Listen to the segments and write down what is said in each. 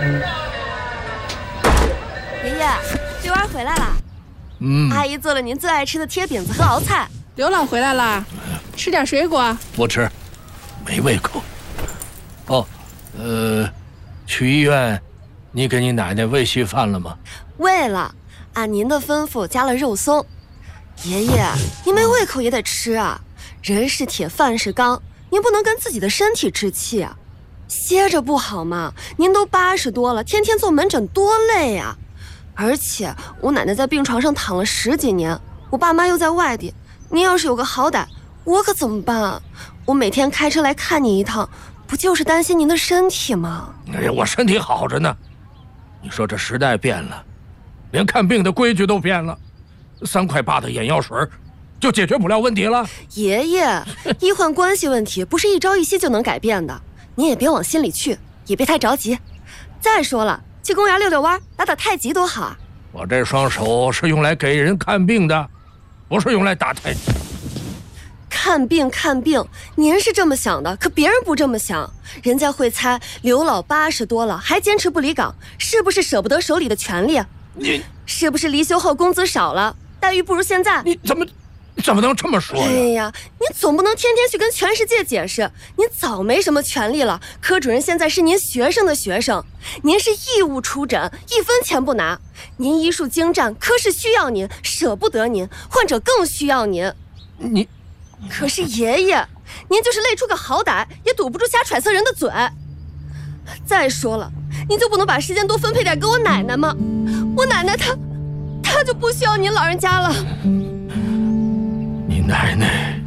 爷爷，刘儿回来啦。阿姨做了您最爱吃的贴饼子和熬菜。 刘老回来啦，吃点水果。 不吃，没胃口。哦，去医院，你给你奶奶喂稀饭了吗？ 喂了，按您的吩咐加了肉松。爷爷，您没胃口也得吃啊，人是铁，饭是钢，您不能跟自己的身体置气啊。歇着不好吗？您都80多了，天天做门诊多累啊。而且我奶奶在病床上躺了10几年，我爸妈又在外地，您要是有个好歹，我可怎么办啊？我每天开车来看你一趟，不就是担心您的身体吗？ 哎呀，我身体好着呢。你说这时代变了，连看病的规矩都变了，3块8的眼药水就解决不了问题了。 爷爷，医患关系问题不是一朝一夕就能改变的，您也别往心里去，也别太着急。再说了，去公园溜溜弯，打打太极多好啊！ 我这双手是用来给人看病的，不是用来打太极。 看病，您是这么想的，可别人不这么想。人家会猜刘老80多了还坚持不离岗，是不是舍不得手里的权利？ 你是不是离休后工资少了，待遇不如现在？ 你怎么能这么说呀？ 哎呀，你总不能天天去跟全世界解释，您早没什么权利了。科主任现在是您学生的学生，您是义务出诊，1分钱不拿。您医术精湛，科室需要您，舍不得您，患者更需要您。可是爷爷，您就是累出个好歹，也堵不住瞎揣测人的嘴。再说了，您就不能把时间多分配点给我奶奶吗？我奶奶她就不需要您老人家了。 你奶奶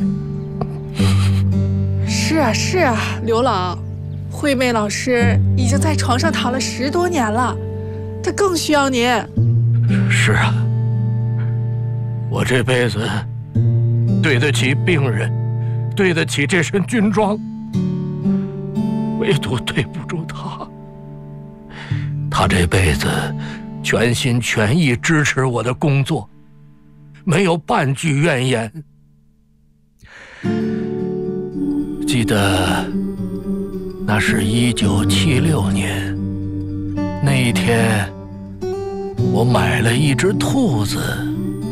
是啊，刘老，惠妹老师已经在床上躺了10多年了，她更需要您。 是啊，我这辈子对得起病人，对得起这身军装，唯独对不住他。他这辈子全心全意支持我的工作，没有半句怨言。记得那是1976年，那一天我买了一只兔子